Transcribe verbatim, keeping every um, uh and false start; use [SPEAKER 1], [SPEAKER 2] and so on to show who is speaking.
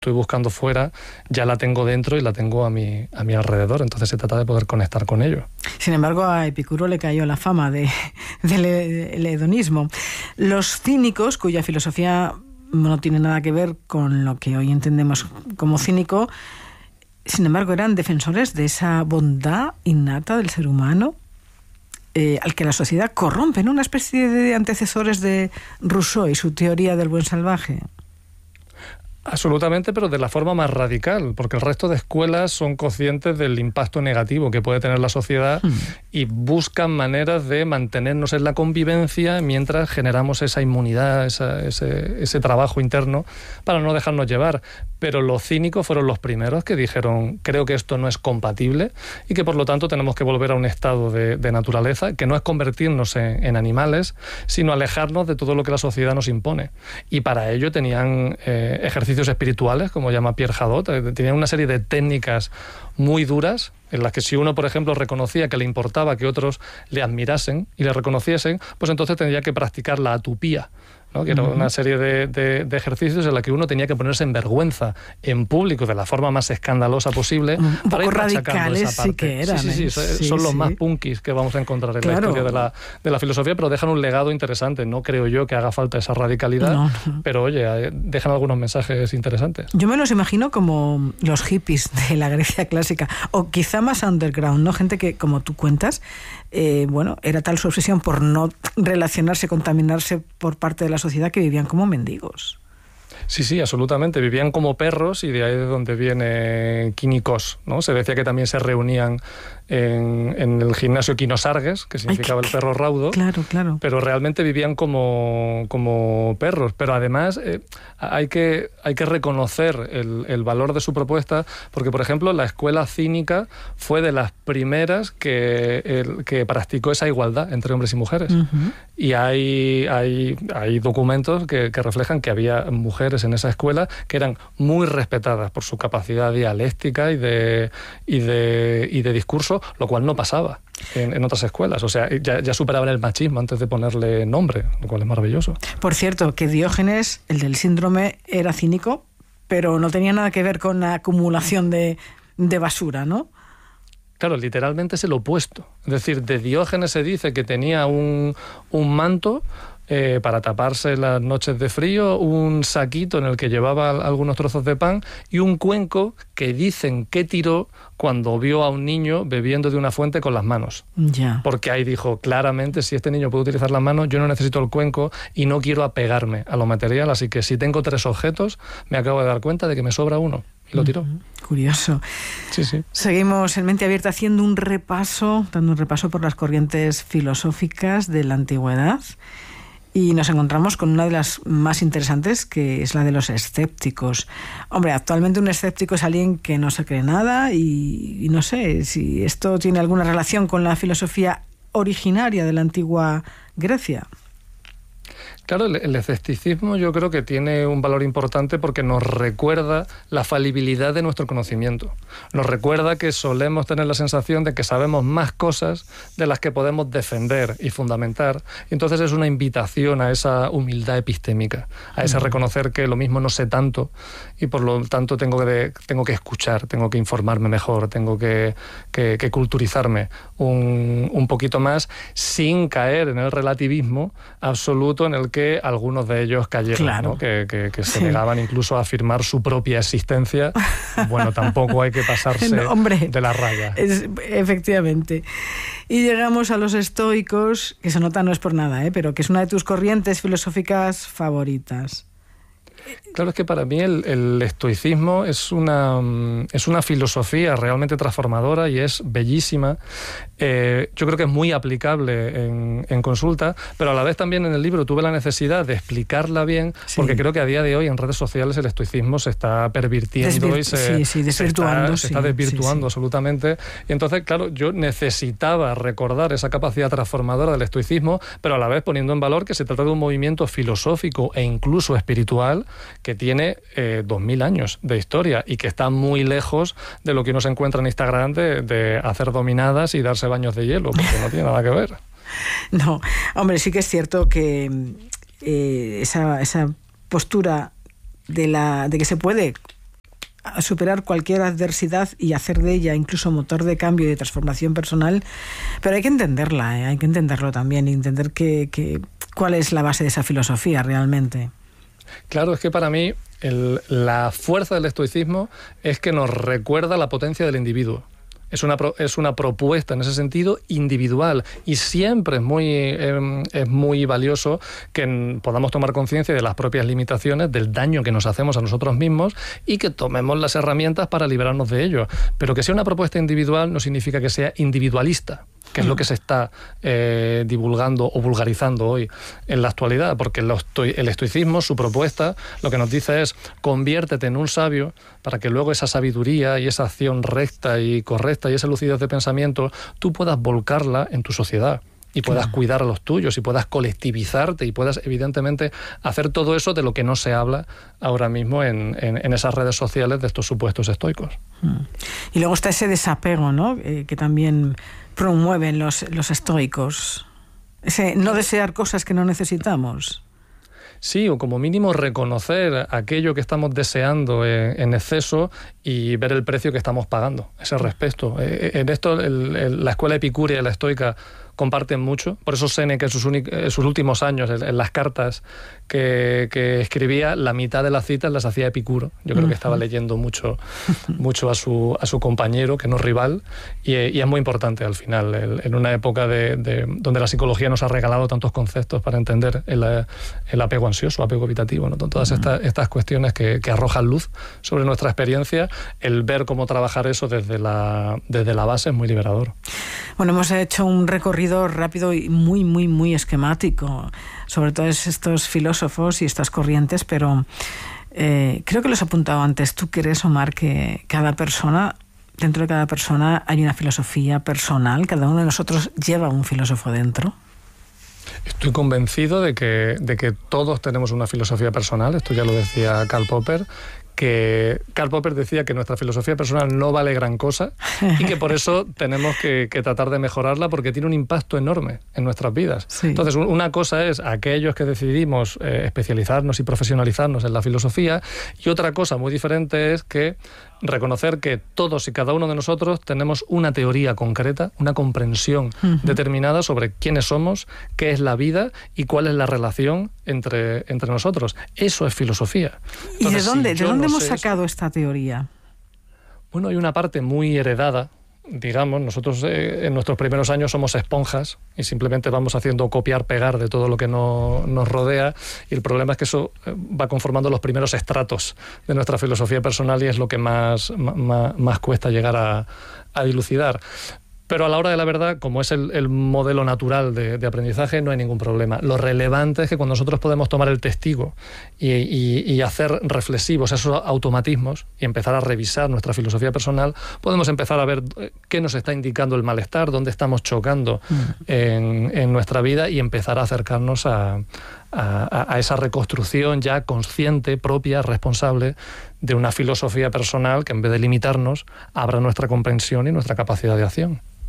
[SPEAKER 1] estoy buscando fuera, ya la tengo dentro y la tengo a mi, a mi alrededor. Entonces se trata de poder conectar con ello.
[SPEAKER 2] Sin embargo, a Epicuro le cayó la fama de, del el hedonismo. Los cínicos, cuya filosofía no tiene nada que ver con lo que hoy entendemos como cínico, sin embargo, eran defensores de esa bondad innata del ser humano, eh, al que la sociedad corrompe, ¿no? Una especie de antecesores de Rousseau y su teoría del buen salvaje.
[SPEAKER 1] Absolutamente, pero de la forma más radical, porque el resto de escuelas son conscientes del impacto negativo que puede tener la sociedad mm. y buscan maneras de mantenernos en la convivencia mientras generamos esa inmunidad, esa, ese, ese trabajo interno para no dejarnos llevar. Pero los cínicos fueron los primeros que dijeron, creo que esto no es compatible y que por lo tanto tenemos que volver a un estado de, de naturaleza, que no es convertirnos en, en animales, sino alejarnos de todo lo que la sociedad nos impone. Y para ello tenían eh, ejercicios espirituales, como llama Pierre Hadot, tenían una serie de técnicas muy duras en las que si uno, por ejemplo, reconocía que le importaba que otros le admirasen y le reconociesen, pues entonces tendría que practicar la atupía, ¿no? Que era una serie de, de, de ejercicios en la que uno tenía que ponerse en vergüenza en público de la forma más escandalosa posible.
[SPEAKER 2] Un
[SPEAKER 1] para
[SPEAKER 2] poco
[SPEAKER 1] ir
[SPEAKER 2] radicales
[SPEAKER 1] esa parte.
[SPEAKER 2] Sí que eran.
[SPEAKER 1] Sí, sí, sí,
[SPEAKER 2] ¿eh? sí
[SPEAKER 1] son
[SPEAKER 2] sí.
[SPEAKER 1] los más punkis que vamos a encontrar en
[SPEAKER 2] claro.
[SPEAKER 1] la historia de la, de la filosofía, pero dejan un legado interesante. No creo yo que haga falta esa radicalidad,
[SPEAKER 2] no, no.
[SPEAKER 1] pero oye, dejan algunos mensajes interesantes.
[SPEAKER 2] Yo me los imagino como los hippies de la Grecia clásica, o quizá más underground, ¿no? Gente que, como tú cuentas, eh, bueno, era tal su obsesión por no relacionarse, contaminarse por parte de la sociedad, que vivían como mendigos.
[SPEAKER 1] Sí, sí, absolutamente. Vivían como perros y de ahí es donde viene Quínicos, ¿no? Se decía que también se reunían en, en el gimnasio Quinosargues, que significaba Ay, el perro raudo.
[SPEAKER 2] Claro, claro.
[SPEAKER 1] Pero realmente vivían como, como perros. Pero además eh, hay, que, hay que reconocer el, el valor de su propuesta, porque, por ejemplo, la escuela cínica fue de las primeras que, el, que practicó esa igualdad entre hombres y mujeres. Uh-huh. Y hay, hay, hay documentos que, que reflejan que había mujeres en esa escuela que eran muy respetadas por su capacidad dialéctica y de, y de, y de discurso, lo cual no pasaba en, en otras escuelas. O sea, ya, ya superaban el machismo antes de ponerle nombre, lo cual es maravilloso.
[SPEAKER 2] Por cierto, que Diógenes, el del síndrome, era cínico, pero no tenía nada que ver con la acumulación de, de basura, ¿no?
[SPEAKER 1] Claro, literalmente es el opuesto. Es decir, de Diógenes se dice que tenía un, un manto eh, para taparse las noches de frío, un saquito en el que llevaba algunos trozos de pan y un cuenco que dicen que tiró cuando vio a un niño bebiendo de una fuente con las manos.
[SPEAKER 2] Ya.
[SPEAKER 1] Porque ahí dijo, claramente, si este niño puede utilizar las manos, yo no necesito el cuenco y no quiero apegarme a lo material, así que si tengo tres objetos, me acabo de dar cuenta de que me sobra uno. Y lo tiró.
[SPEAKER 2] Curioso.
[SPEAKER 1] Sí, sí.
[SPEAKER 2] Seguimos en Mente Abierta haciendo un repaso, dando un repaso por las corrientes filosóficas de la antigüedad. Y nos encontramos con una de las más interesantes, que es la de los escépticos. Hombre, actualmente un escéptico es alguien que no se cree nada y, y no sé si esto tiene alguna relación con la filosofía originaria de la antigua Grecia.
[SPEAKER 1] Claro, el, el escepticismo yo creo que tiene un valor importante porque nos recuerda la falibilidad de nuestro conocimiento. Nos recuerda que solemos tener la sensación de que sabemos más cosas de las que podemos defender y fundamentar. Y entonces es una invitación a esa humildad epistémica, a ese reconocer que lo mismo no sé tanto y por lo tanto tengo que, tengo que escuchar, tengo que informarme mejor, tengo que, que, que culturizarme un, un poquito más sin caer en el relativismo absoluto en el que algunos de ellos cayeron,
[SPEAKER 2] claro.
[SPEAKER 1] ¿no? que, que, que se sí. negaban incluso a afirmar su propia existencia. Bueno, tampoco hay que pasarse
[SPEAKER 2] no, hombre,
[SPEAKER 1] de la raya.
[SPEAKER 2] Es, efectivamente. Y llegamos a los estoicos, que se nota no es por nada, ¿eh? pero que es una de tus corrientes filosóficas favoritas.
[SPEAKER 1] Claro, es que para mí el, el estoicismo es una, es una filosofía realmente transformadora y es bellísima. Eh, yo creo que es muy aplicable en, en consulta, pero a la vez también en el libro tuve la necesidad de explicarla bien, sí. porque creo que a día de hoy en redes sociales el estoicismo se está pervirtiendo
[SPEAKER 2] Desvirt-
[SPEAKER 1] y se,
[SPEAKER 2] sí, sí, desvirtuando,
[SPEAKER 1] se está, sí, se está desvirtuando
[SPEAKER 2] sí, sí.
[SPEAKER 1] absolutamente. Y entonces, claro, yo necesitaba recordar esa capacidad transformadora del estoicismo, pero a la vez poniendo en valor que se trata de un movimiento filosófico e incluso espiritual que tiene eh, dos mil años de historia y que está muy lejos de lo que uno se encuentra en Instagram de, de hacer dominadas y darse baños de hielo, porque no tiene nada que ver.
[SPEAKER 2] No, hombre, sí que es cierto que eh, esa, esa postura de, la, de que se puede superar cualquier adversidad y hacer de ella incluso motor de cambio y de transformación personal, pero hay que entenderla, ¿eh? Hay que entenderlo también y entender que, que, cuál es la base de esa filosofía realmente.
[SPEAKER 1] Claro, es que para mí el, la fuerza del estoicismo es que nos recuerda la potencia del individuo. Es una, es una propuesta en ese sentido individual y siempre es muy, eh, es muy valioso que podamos tomar conciencia de las propias limitaciones, del daño que nos hacemos a nosotros mismos y que tomemos las herramientas para liberarnos de ello. Pero que sea una propuesta individual no significa que sea individualista, que es lo que se está eh, divulgando o vulgarizando hoy en la actualidad, porque el, estoi, el estoicismo, su propuesta, lo que nos dice es conviértete en un sabio para que luego esa sabiduría y esa acción recta y correcta y esa lucidez de pensamiento tú puedas volcarla en tu sociedad y puedas claro. cuidar a los tuyos y puedas colectivizarte y puedas evidentemente hacer todo eso de lo que no se habla ahora mismo en, en, en esas redes sociales de estos supuestos estoicos.
[SPEAKER 2] Y luego está ese desapego, ¿no? Eh, que también promueven los, los estoicos, ese no desear cosas que no necesitamos.
[SPEAKER 1] Sí, o como mínimo reconocer aquello que estamos deseando en, en exceso y ver el precio que estamos pagando, ese respecto. Eh, en esto el, el, la escuela epicúrea y la estoica comparten mucho, por eso Séneca en sus, en sus últimos años, en, en las cartas que, que escribía, la mitad de las citas las hacía Epicuro. Yo creo que estaba leyendo mucho, mucho a, su, a su compañero, que no es rival, y, y es muy importante al final, el, en una época de, de, donde la psicología nos ha regalado tantos conceptos para entender el, el apego ansioso, apego evitativo, ¿no? Todas estas, estas cuestiones que, que arrojan luz sobre nuestra experiencia, el ver cómo trabajar eso desde la, desde la base es muy liberador.
[SPEAKER 2] Bueno, hemos hecho un recorrido rápido y muy, muy, muy esquemático sobre todos estos filósofos y estas corrientes, pero eh, creo que lo has apuntado antes tú, que eres, Omar, que cada persona, dentro de cada persona hay una filosofía personal, cada uno de nosotros lleva un filósofo dentro.
[SPEAKER 1] Estoy convencido de que, de que todos tenemos una filosofía personal, esto ya lo decía Karl Popper, que Karl Popper decía que nuestra filosofía personal no vale gran cosa y que por eso tenemos que, que tratar de mejorarla porque tiene un impacto enorme en nuestras vidas. Sí. Entonces, una cosa es aquellos que decidimos eh, especializarnos y profesionalizarnos en la filosofía, y otra cosa muy diferente es que reconocer que todos y cada uno de nosotros tenemos una teoría concreta, una comprensión uh-huh. determinada sobre quiénes somos, qué es la vida y cuál es la relación entre, entre nosotros. Eso es filosofía.
[SPEAKER 2] Entonces, ¿y de dónde, si ¿de dónde no hemos sacado eso, esta teoría?
[SPEAKER 1] Bueno, hay una parte muy heredada. Digamos, nosotros eh, en nuestros primeros años somos esponjas y simplemente vamos haciendo copiar, pegar de todo lo que no, nos rodea, y el problema es que eso va conformando los primeros estratos de nuestra filosofía personal y es lo que más, más, más cuesta llegar a, a dilucidar. Pero a la hora de la verdad, como es el, el modelo natural de, de aprendizaje, no hay ningún problema. Lo relevante es que cuando nosotros podemos tomar el testigo y, y, y hacer reflexivos esos automatismos y empezar a revisar nuestra filosofía personal, podemos empezar a ver qué nos está indicando el malestar, dónde estamos chocando mm. en, en nuestra vida y empezar a acercarnos a, a, a esa reconstrucción ya consciente, propia, responsable de una filosofía personal que en vez de limitarnos, abra nuestra comprensión y nuestra capacidad de acción.